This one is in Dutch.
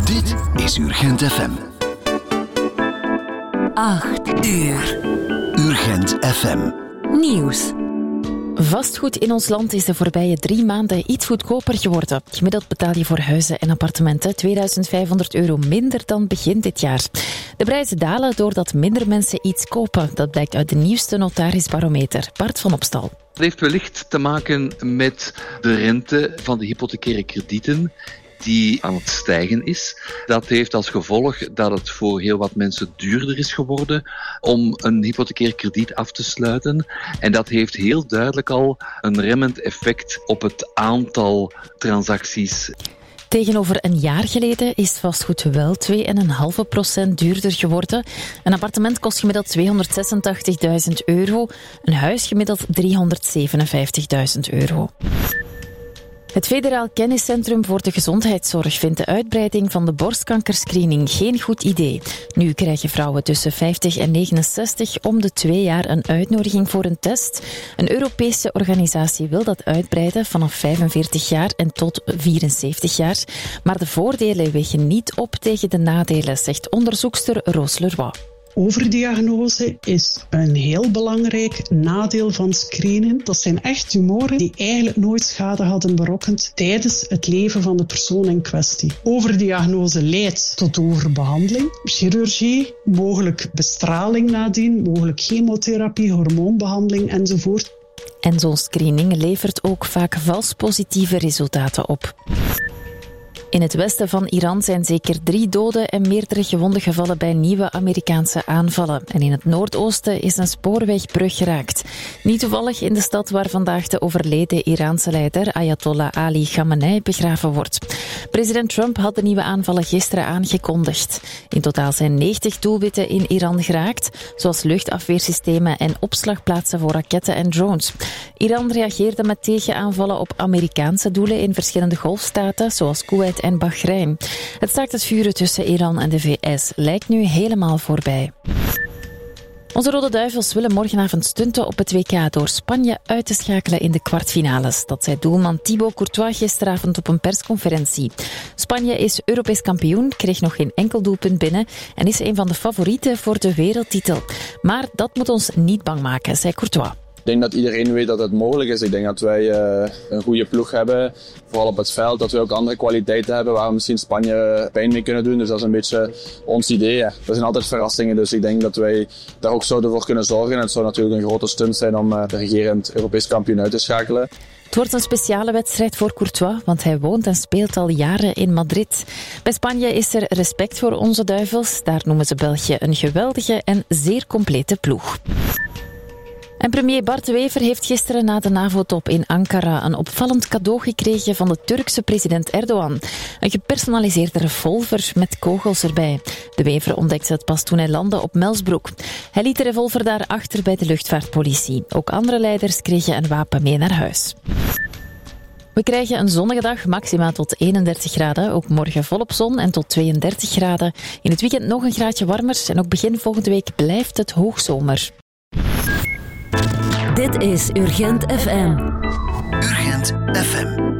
Dit is Urgent FM. 8 uur. Urgent FM. Nieuws. Vastgoed in ons land is de voorbije 3 maanden iets goedkoper geworden. Gemiddeld betaal je voor huizen en appartementen €2500 minder dan begin dit jaar. De prijzen dalen doordat minder mensen iets kopen. Dat blijkt uit de nieuwste notarisbarometer. Bart van Opstal. Het heeft wellicht te maken met de rente van de hypothecaire kredieten die aan het stijgen is. Dat heeft als gevolg dat het voor heel wat mensen duurder is geworden om een hypothecair krediet af te sluiten. En dat heeft heel duidelijk al een remmend effect op het aantal transacties. Tegenover een jaar geleden is vastgoed wel 2,5% duurder geworden. Een appartement kost gemiddeld €286.000. Een huis gemiddeld €357.000. Het Federaal Kenniscentrum voor de Gezondheidszorg vindt de uitbreiding van de borstkankerscreening geen goed idee. Nu krijgen vrouwen tussen 50 en 69 om de 2 jaar een uitnodiging voor een test. Een Europese organisatie wil dat uitbreiden vanaf 45 jaar en tot 74 jaar. Maar de voordelen wegen niet op tegen de nadelen, zegt onderzoekster Roos Leroy. Overdiagnose is een heel belangrijk nadeel van screenen. Dat zijn echt tumoren die eigenlijk nooit schade hadden berokkend tijdens het leven van de persoon in kwestie. Overdiagnose leidt tot overbehandeling, chirurgie, mogelijk bestraling nadien, mogelijk chemotherapie, hormoonbehandeling enzovoort. En zo'n screening levert ook vaak vals positieve resultaten op. In het westen van Iran zijn zeker 3 doden en meerdere gewonden gevallen bij nieuwe Amerikaanse aanvallen. En in het noordoosten is een spoorwegbrug geraakt. Niet toevallig in de stad waar vandaag de overleden Iraanse leider Ayatollah Ali Khamenei begraven wordt. President Trump had de nieuwe aanvallen gisteren aangekondigd. In totaal zijn 90 doelwitten in Iran geraakt, zoals luchtafweersystemen en opslagplaatsen voor raketten en drones. Iran reageerde met tegenaanvallen op Amerikaanse doelen in verschillende golfstaten, zoals Kuwait en Bahrein. Het staakt het vuren tussen Iran en de VS lijkt nu helemaal voorbij. Onze Rode Duivels willen morgenavond stunten op het WK door Spanje uit te schakelen in de kwartfinales. Dat zei doelman Thibaut Courtois gisteravond op een persconferentie. Spanje is Europees kampioen, kreeg nog geen enkel doelpunt binnen en is een van de favorieten voor de wereldtitel. Maar dat moet ons niet bang maken, zei Courtois. Ik denk dat iedereen weet dat het mogelijk is. Ik denk dat wij een goede ploeg hebben, vooral op het veld. Dat we ook andere kwaliteiten hebben waar we misschien Spanje pijn mee kunnen doen. Dus dat is een beetje ons idee. Ja. Er zijn altijd verrassingen, dus ik denk dat wij daar ook zouden voor kunnen zorgen. En het zou natuurlijk een grote stunt zijn om de regerend Europees kampioen uit te schakelen. Het wordt een speciale wedstrijd voor Courtois, want hij woont en speelt al jaren in Madrid. Bij Spanje is er respect voor onze Duivels. Daar noemen ze België een geweldige en zeer complete ploeg. En premier Bart De Wever heeft gisteren na de NAVO-top in Ankara een opvallend cadeau gekregen van de Turkse president Erdogan. Een gepersonaliseerde revolver met kogels erbij. De Wever ontdekte het pas toen hij landde op Melsbroek. Hij liet de revolver daar achter bij de luchtvaartpolitie. Ook andere leiders kregen een wapen mee naar huis. We krijgen een zonnige dag, maximaal tot 31 graden. Ook morgen volop zon en tot 32 graden. In het weekend nog een graadje warmer en ook begin volgende week blijft het hoogzomer. Dit is Urgent FM. Urgent FM.